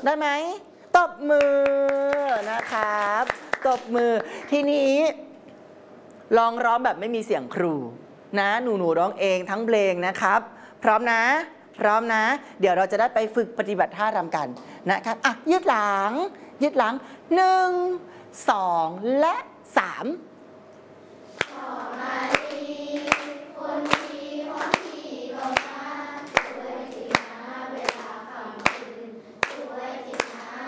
ได้ไหมตบมือนะครับตบมือทีนี้ลองร้องแบบไม่มีเสียงครูนะหนูร้องเองทั้งเพลงนะครับพร้อมนะพร้อมนะเดี๋ยวเราจะได้ไปฝึกปฏิบัติท่ารำกันนะครับยืดหลัง1 2และ3